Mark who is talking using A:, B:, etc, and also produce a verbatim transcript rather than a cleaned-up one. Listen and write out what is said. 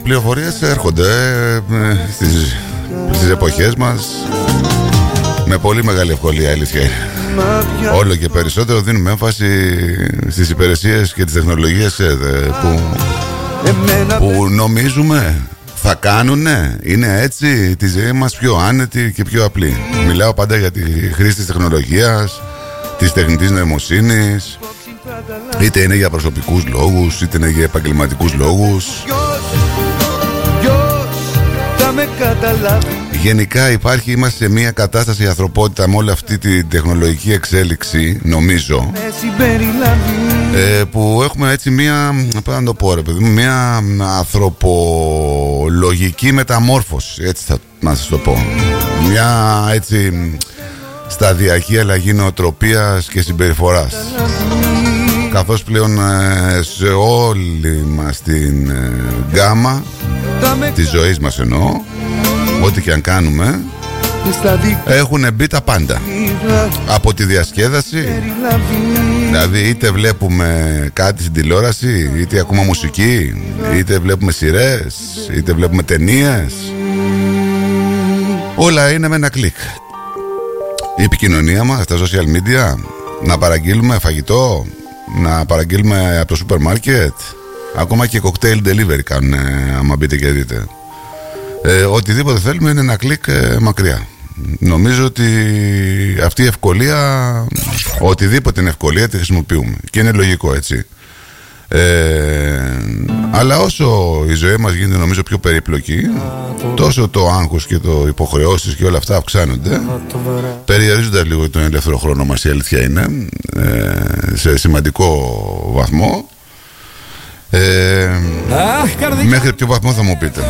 A: Πληροφορίες έρχονται ε, στις, στις εποχές μας με πολύ μεγάλη ευκολία, αλήθεια. Όλο και περισσότερο δίνουμε έμφαση στις υπηρεσίες και τις τεχνολογίες ε, που, που νομίζουμε θα κάνουνε, είναι έτσι τη ζωή μας πιο άνετη και πιο απλή. Μιλάω πάντα για τη χρήση της τεχνολογίας, της τεχνητής νοημοσύνης, είτε είναι για προσωπικούς λόγους, είτε είναι για επαγγελματικούς λόγους. Γενικά υπάρχει, είμαστε σε μια κατάσταση η ανθρωπότητα με όλη αυτή τη τεχνολογική εξέλιξη, νομίζω, ε, που έχουμε έτσι μια, πώς να το πω ρε παιδί μου, μια ανθρωπολογική μεταμόρφωση, έτσι θα να σας το πω. Μια έτσι σταδιακή αλλαγή νοοτροπίας και συμπεριφοράς, καθώς πλέον ε, σε όλη μας την ε, γκάμα της ζωής μας εννοώ, ό,τι και αν κάνουμε, έχουν μπει τα πάντα. Από τη διασκέδαση, δηλαδή είτε βλέπουμε κάτι στην τηλεόραση, είτε ακούμε μουσική, είτε βλέπουμε σειρές, είτε βλέπουμε ταινίες, όλα είναι με ένα κλικ. Η επικοινωνία μας στα social media, να παραγγείλουμε φαγητό, να παραγγείλουμε από το σούπερ μάρκετ, ακόμα και cocktail delivery κάνουν, άμα μπείτε και δείτε. Ε, οτιδήποτε θέλουμε είναι ένα κλικ ε, μακριά. Νομίζω ότι αυτή η ευκολία, οτιδήποτε είναι ευκολία, τη χρησιμοποιούμε. Και είναι λογικό, έτσι. Ε, αλλά όσο η ζωή μας γίνεται, νομίζω, πιο περίπλοκη, τόσο το άγχος και το υποχρεώσεις και όλα αυτά αυξάνονται, περιορίζοντας λίγο τον ελεύθερο χρόνο μας, η αλήθεια είναι, ε, σε σημαντικό βαθμό. Ε, μέχρι ποιο βαθμό θα μου πείτε?